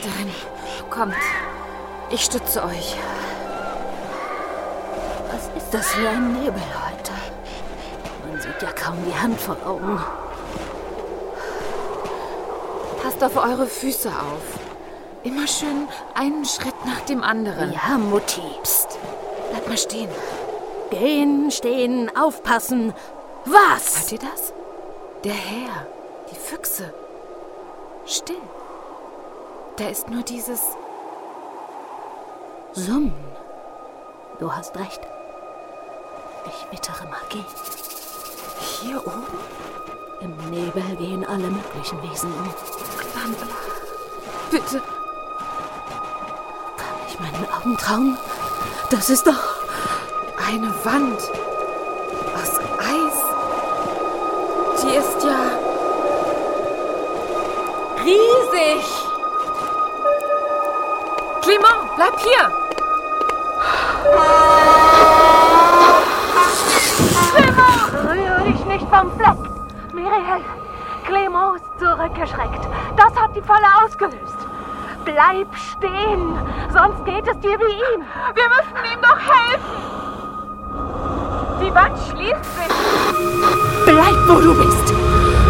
Richterin, kommt. Ich stütze euch. Was ist das für ein Nebel heute? Man sieht ja kaum die Hand vor Augen. Passt auf eure Füße auf. Immer schön einen Schritt nach dem anderen. Ja, Mutti. Psst, bleib mal stehen. Gehen, stehen, aufpassen. Was? Hört ihr das? Der Herr, die Füchse. Still. Da ist nur dieses Summen. Du hast recht. Ich wittere Magie. Hier oben? Im Nebel gehen alle möglichen Wesen um. Dann, bitte. Kann ich meinen Augen trauen? Das ist doch eine Wand aus Eis. Die ist ja riesig. Clément, bleib hier. Clément! Rühre dich nicht vom Fleck. Miriel, Clément ist zurückgeschreckt. Das hat die Falle ausgelöst. Bleib stehen, sonst geht es dir wie ihm. Wir müssen ihm doch helfen. Die Wand schließt sich. Bleib, wo du bist.